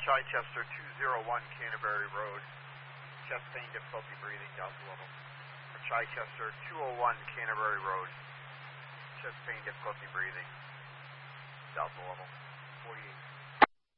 Chichester 201 Canterbury Road. Chest pain, difficulty breathing, Delta level. For Chichester 201 Canterbury Road. Chest pain, difficulty breathing, Delta level. 48.